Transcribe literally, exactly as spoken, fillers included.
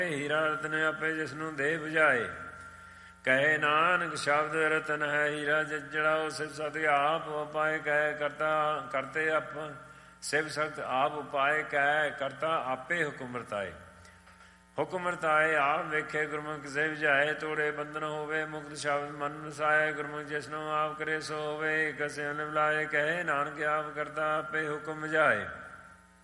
ਹੀਰਾ ਰਤਨ ਆਪੇ ਜਿਸਨੂੰ ਦੇ ਬੁਝਾਏ। ਕਹੇ ਨਾਨਕ ਸ਼ਬਦ ਰਤਨ ਹੈ ਹੀਰਾ ਜਿਹੜਾ ਉਹ ਸਿਵ ਸਤਿ ਆਪ ਉਪਾਏ ਕਹਿ ਕਰਤਾ ਕਰਤੇ ਆਪ ਸਿਵ ਸਖਤ ਆਪ ਉਪਾਏ ਕਹਿ ਕਰਤਾ ਆਪੇ ਹੁਕਮ ਵਰਤਾਏ। ਹੁਕਮ ਵਰਤਾਏ ਆਪ ਵੇਖੇ ਗੁਰਮੁਖ ਕਿਸੇ ਬੁਝਾਏ। ਤੋੜੇ ਬੰਧਨ ਹੋਵੇ ਮੁਕਤ ਸ਼ਬਦ ਮਨ ਵਸਾਏ। ਗੁਰਮੁਖ ਜਿਸਨੂੰ ਆਪ ਕਰੇ ਸੋ ਹੋਵੇ। ਕਸੇ ਨ ਬੁਲਾਏ ਕਹੇ ਨਾਨਕ ਆਪ ਕਰਤਾ ਆਪੇ ਹੁਕਮ ਬੁਝਾਏ।